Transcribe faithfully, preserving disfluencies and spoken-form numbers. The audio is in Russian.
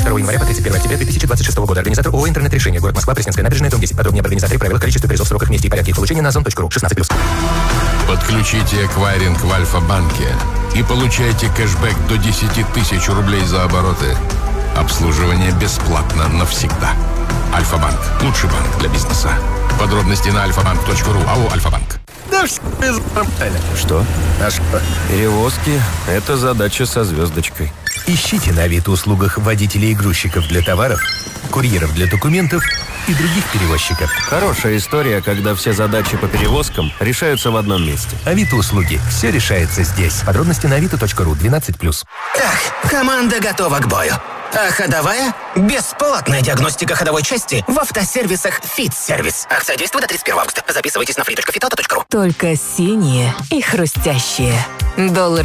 второго января по тридцать первое октября две тысячи двадцать шестого года. Организатор ООО «Интернет-решение». Город Москва, Пресненская набережная, дом десять. Подробнее об организаторе, правилах, количестве призов, сроках, месте и порядке их получения на озон точка ру. шестнадцать плюс. Подключите эквайринг в Альфа-банке и получайте кэшбэк до десять тысяч рублей за обороты. Обслуживание бесплатно навсегда. Альфа-банк. Лучший банк для бизнеса. Подробности на альфа банк точка ру. АО «Альфа-банк». Да все нормально. Что? А что? Перевозки – это задача со звездочкой. Ищите на Авито-услугах водителей и грузчиков для товаров, курьеров для документов и других перевозчиков. Хорошая история, когда все задачи по перевозкам решаются в одном месте. Авито-услуги. Все решается здесь. Подробности на авито точка ру. двенадцать плюс. Так, команда готова к бою. А ходовая? Бесплатная диагностика ходовой части в автосервисах «Фит-сервис». Акция действует до тридцать первого августа. Записывайтесь на фри точка фитауто точка ру. Только синие и хрустящие. Доллар